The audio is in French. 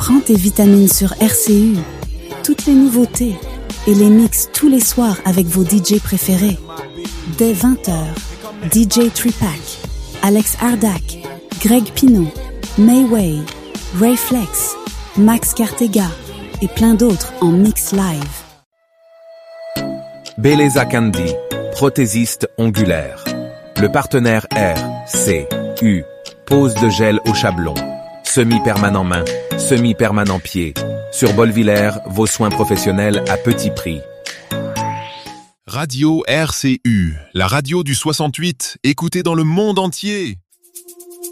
Prends tes vitamines sur RCU. Toutes les nouveautés et les mix tous les soirs avec vos DJ préférés. Dès 20h, DJ Tripac, Alex Ardak, Greg Pinot, Mayway, Ray Flex, Max Cartega et plein d'autres en mix live. Beleza Candy, prothésiste ongulaire. Le partenaire RCU, pose de gel au chablon. Semi-permanent main, semi-permanent pied. Sur Bolvillers, vos soins professionnels à petit prix. Radio RCU, la radio du 68, écoutée dans le monde entier.